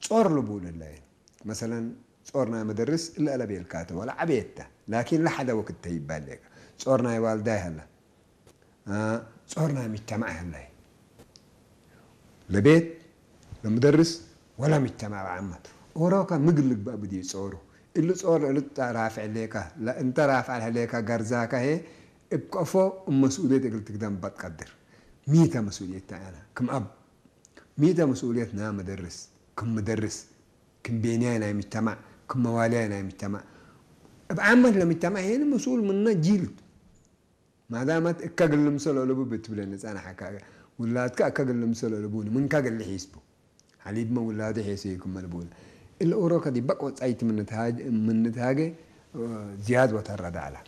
صور لبول الله مثلا صورنا مدرس إلا ألا بيلكاته ولا عبيته لكن لا حدا وقت تيبان لك صورنا والداه هلا صورنا مجتمع هلا لبيت لمدرس ولا مجتمع عامة وراك مقلق بقى بدي صوره اللي صور اللي رافع عليك لا انت رافع عليك غرزاك هي ابقفو مسؤوليتك اللي تقدر بتقدر ميتا مسؤوليتي انا كم اب ميتا مسؤوليتنا مدرس كم مدرس كم بينينا مجتمع كم موالينا مجتمع بعمل لمجتمع هنا مسؤول منه جيل ما دامت كاغل المسلو لبو بتبلن انا حكا ولادك كاغل المسلو لبوني من كاغل اللي حيسبو حليب ما ولاده حيسيكم ملبول الأوروكا دي بقوا تعيت من نتاج زياد وترد على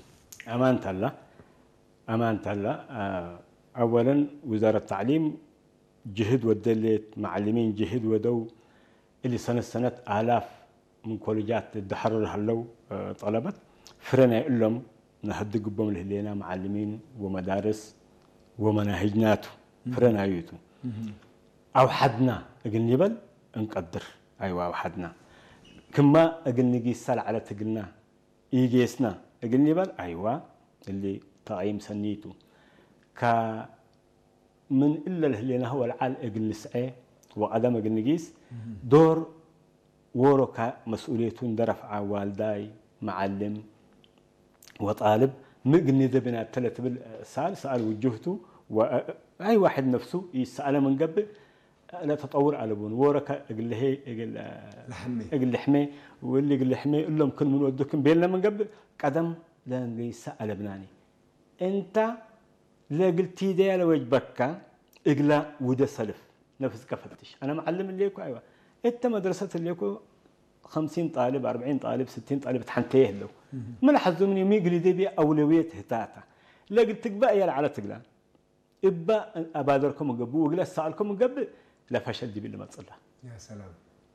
أمانة الله أولاً وزارة التعليم جهد ودلت معلمين جهد ودو اللي سنة آلاف من كوليجات الدحرر هلو طلبت فرنا لهم نهدق بهم لهلينا معلمين ومدارس ومناهجنات فرنا يوتو أو حدنا قلني بل نقدر أيوة وحدنا كما أقلني قيسال على تقلنا إيجيسنا أقلني بل أيوة اللي طعيم سنيتو من إلا اللي هو العال أقلني سعي وعدم أقلني قيس دور وروكا مسؤوليتون درفع والداي معلم وطالب مقلني ذبنا الثلاث سأل وجهته وأي واحد نفسه يسأل من قبل لا تطور على بون ورك اقل هي اقل لحمي واللي اقل لحمي لهم كل من ودكم بيننا من قبل قدم لان يسال ابناني انت لا قلتي دي على وجبك اقلا ودا سلف نفسك فتش انا معلم ليكو ايوه انت مدرسه ليكو 50 طالب 40 طالب 60 طالب تحنتيه له ما لاحظوا من يوم يقلي دي اولويه هتاتا لا قلت تقبا يا على تقلا ابا ابادركم قبو وقلا سالكم قبل لا فشل دي بالله ما تصلح يا سلام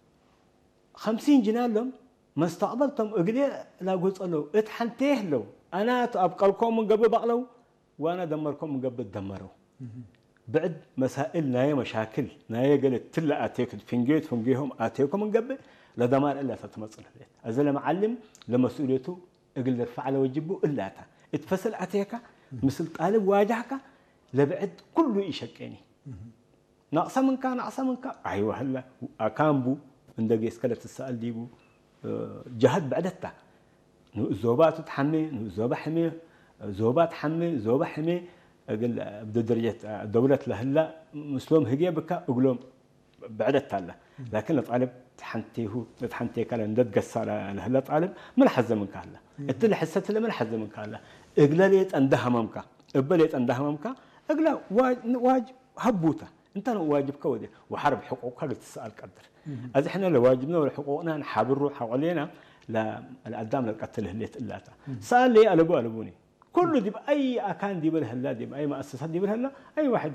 50 جنيه لهم ما استقبلتم اقلي لا قلت له اتحنتيه له انا ابقى لكم من قبل بقلو وانا دمركم من قبل دمروا بعد مسائل ناي مشاكل ناي قالت تلا اتيك فنجيت فنجيهم اتيكم من قبل لا دمار الا تتمصل عليه ازل معلم لمسؤوليته اقل يرفع له وجبه الا تا اتفصل اتيك مثل طالب واجهك لبعد كله يشكيني ناقصه منك ايوه هلا اكامبو عند اسكلت السؤال ديبو جهد بعدتها زوبات تحمي زوبه حمي زوبات حمي زوبه حمي اقل بده درجه دوله لهلا مسلم هجيه بك اقولهم بعدتها له لكن الطالب تحنتيه كان ند قصر لهلا طالب ما حز منك هلا انت اللي حسيت له ما حز منك هلا اقلليت عندها ممك ابليت عندها ممك اقلا واجب هبوته انت واجبك ودي وحرب حقوقك قلت تسال قدر اذا احنا لو واجبنا ولا حقوقنا نحابر روح حوالينا لا القدام للقتل هليت الاتا سال لي البوني كل دي باي اكان دي بالهلا دي باي مؤسسات دي بالهلا اي واحد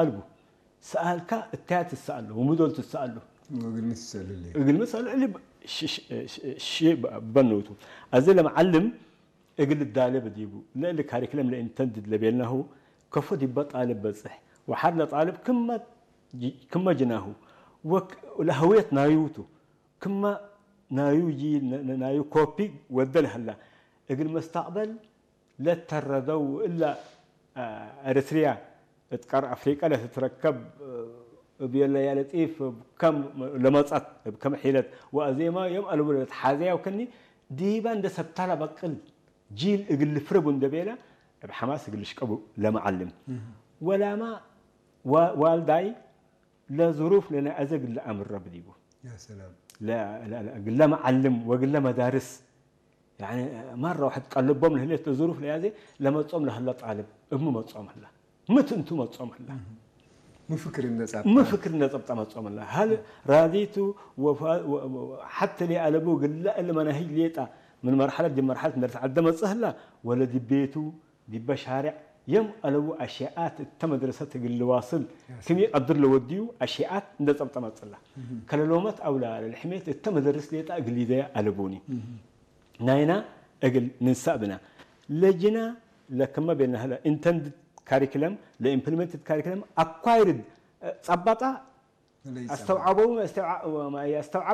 سالك التات تساله ومدول تساله وقل مسال اللي شيء بنوته ازل معلم اقل الدالب ديبو لا اللي كاريكلم اللي انتندد لبينه كفو دي طالب بصح وحد طالب كما جناه ولهوية نايوتو كما نايو جي نايو كوبي ودل هلا اقل مستقبل لا تردوا الا اريتريا تقر افريقيا لا تتركب بيلا يا لطيف كم لمصات بكم حيلت وازيما يوم الولد حازيا وكني ديبا اند سبتالا بقل جيل اقل فربو اندبيلا بحماس اقل شقبو لمعلم ولا ما والداي لا ظروف لنا ازق الامر رب ديبو يا سلام لا قل له معلم وقل له مدارس يعني مره واحد قلبهم لهليت الظروف لهذه لما تصوم له طالب امه ما تصوم له مت انتم ما تصوم له ما فكر ان تصبط ما تصوم له هل راضيتوا حتى لي قلبو قل لا اللي مناهج ليطا من مرحله دي مرحله نتعدم صهله ولا دي بيتو دي بشارع يوم قالوا اشياءات التمدرسه تقول واصل كم يقدر له وديو اشياءات ندصبط ما تصلح كللومات اولا الحميت التمدرس ليطا قليده قلبوني ناينا اقل ننسابنا لجنا لكما بين هلا انتند كاريكولم لامبلمنتد كاريكولم اكوايرد صبطه استوعبوا ما يستوعب